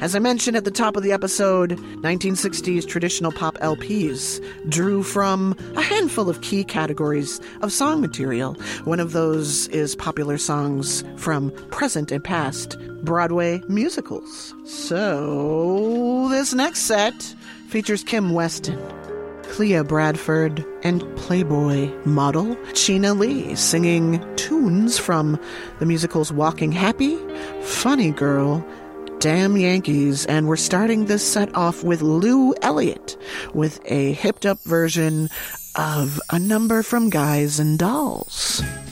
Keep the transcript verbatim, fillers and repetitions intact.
As I mentioned at the top of the episode, nineteen sixties traditional pop L Ps drew from a handful of key categories of song material. One of those is popular songs from present and past Broadway musicals. So, this next set features Kim Weston, Clea Bradford, and Playboy model Chyna Lee singing tunes from the musicals Walking Happy, Funny Girl, Damn Yankees, and we're starting this set off with Lou Elliott with a hipped-up version of A Number from Guys and Dolls.